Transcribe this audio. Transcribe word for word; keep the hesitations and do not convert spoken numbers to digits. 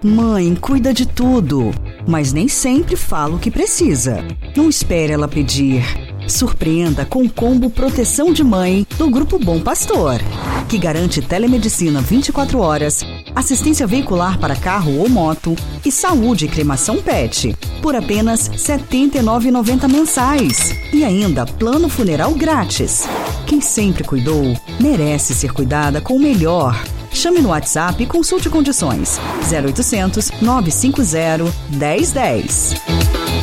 Mãe cuida de tudo, mas nem sempre fala o que precisa. Não espere ela pedir. Surpreenda com o combo Proteção de Mãe do Grupo Bom Pastor, que garante telemedicina vinte e quatro horas, assistência veicular para carro ou moto e saúde e cremação pet, por apenas setenta e nove reais e noventa centavos mensais. E ainda plano funeral grátis. Quem sempre cuidou, merece ser cuidada com o melhor. Chame no WhatsApp e consulte condições. zero oitocentos, nove cinco zero, um zero um zero.